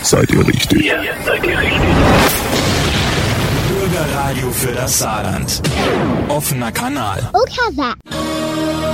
seid ihr richtig. Hier seid ihr richtig. Bürgerradio für das Saarland. Offener Kanal. Okay,